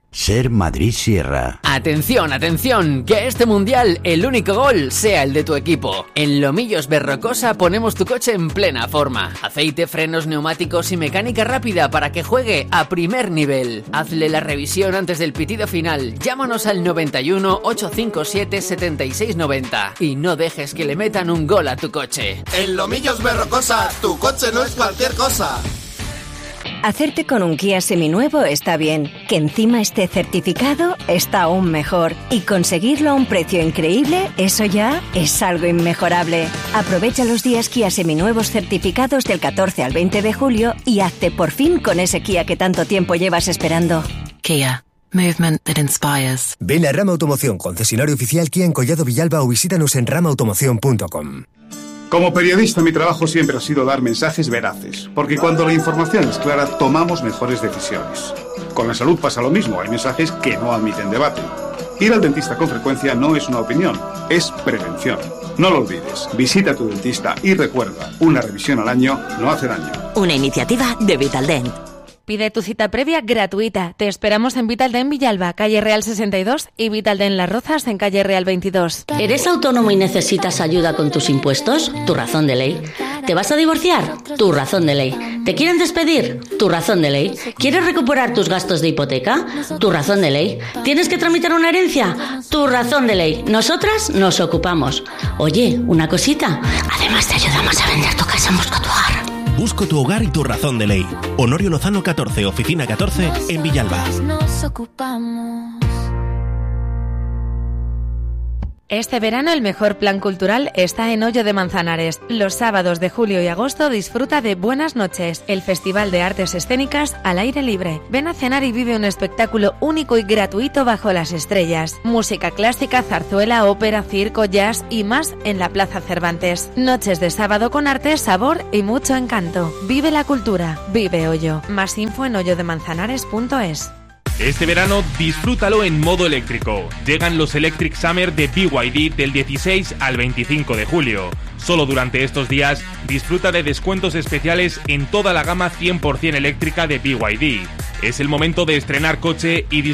Ser Madrid Sierra. Atención, atención, que este mundial el único gol sea el de tu equipo. En Lomillos Berrocosa ponemos tu coche en plena forma. Aceite, frenos, neumáticos y mecánica rápida para que juegue a primer nivel. Hazle la revisión antes del pitido final. Llámanos al 91 857 7690 y no dejes que le metan un gol a tu coche. En Lomillos Berrocosa, tu coche no es cualquier cosa. Hacerte con un Kia seminuevo está bien, que encima esté certificado está aún mejor, y conseguirlo a un precio increíble, eso ya es algo inmejorable. Aprovecha los días Kia seminuevos certificados del 14 al 20 de julio y hazte por fin con ese Kia que tanto tiempo llevas esperando. Kia. Movement that inspires. Ven a Rama Automoción, concesionario oficial Kia en Collado Villalba, o visítanos en ramaautomoción.com. Como periodista, mi trabajo siempre ha sido dar mensajes veraces, porque cuando la información es clara, tomamos mejores decisiones. Con la salud pasa lo mismo, hay mensajes que no admiten debate. Ir al dentista con frecuencia no es una opinión, es prevención. No lo olvides, visita a tu dentista y recuerda, una revisión al año no hace daño. Una iniciativa de Vitaldent. Pide tu cita previa gratuita. Te esperamos en Vitaldent Villalba, calle Real 62, y Vitaldent Las Rozas en calle Real 22. ¿Eres autónomo y necesitas ayuda con tus impuestos? Tu razón de ley. ¿Te vas a divorciar? Tu razón de ley. ¿Te quieren despedir? Tu razón de ley. ¿Quieres recuperar tus gastos de hipoteca? Tu razón de ley. ¿Tienes que tramitar una herencia? Tu razón de ley. Nosotras nos ocupamos. Oye, una cosita. Además te ayudamos a vender tu casa en Busco tu Hogar. Busco tu hogar y tu razón de ley. Honorio Lozano 14, oficina 14, en Villalba. Nos ocupamos. Este verano el mejor plan cultural está en Hoyo de Manzanares. Los sábados de julio y agosto disfruta de Buenas Noches, el Festival de Artes Escénicas al aire libre. Ven a cenar y vive un espectáculo único y gratuito bajo las estrellas. Música clásica, zarzuela, ópera, circo, jazz y más en la Plaza Cervantes. Noches de sábado con arte, sabor y mucho encanto. Vive la cultura, vive Hoyo. Más info en hoyodemanzanares.es. Este verano disfrútalo en modo eléctrico. Llegan los Electric Summer de BYD del 16 al 25 de julio. Solo durante estos días disfruta de descuentos especiales en toda la gama 100% eléctrica de BYD. Es el momento de estrenar coche y